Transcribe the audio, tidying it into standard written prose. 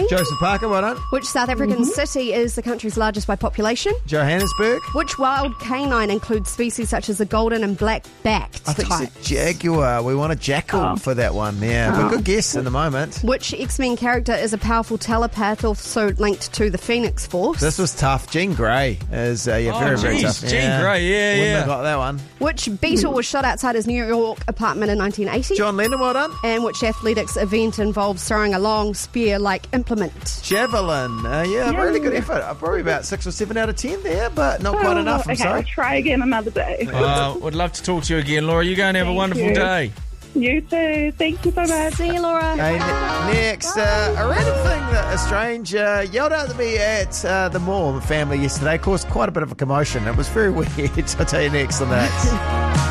Joseph Parker, well done. Which South African city is the country's largest by population? Johannesburg. Which wild canine includes species such as the golden and black-backed I think type? it's a jaguar. We want a jackal for that one. Yeah, but good guess in the moment. Which X-Men character is a powerful telepath also linked to the Phoenix Force? This was tough. Jean Grey is very tough. Jean Grey, Wouldn't have got that one. Which Beatle was shot outside his New York apartment in 1980? John Lennon, well done. And which athletics event involves throwing a long spear-like implement? Javelin. Really good effort. Probably about 6 or 7 out of 10 there, but not quite enough. I'm Okay, sorry. I'll try again another day. Would love to talk to you again, Laura. You go and have a wonderful you. day. You too. Thank you so much. See you, Laura. Hey, next, a random thing that a stranger yelled out to me at the mall family yesterday caused quite a bit of a commotion. It was very weird. I'll tell you next on that.